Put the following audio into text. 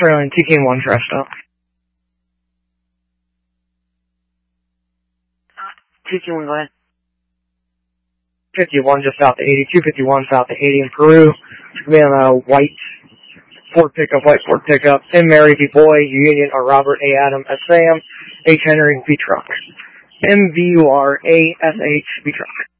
Australian TK1 trash stop. TK1, go ahead. 51 just south of 80, 251 south of 80 in Peru. We have a white Ford pickup, M. Mary B. Boy, Union, or Robert A. Adam, S. Sam, H. Henry B. Truck. MVURASH B. Truck.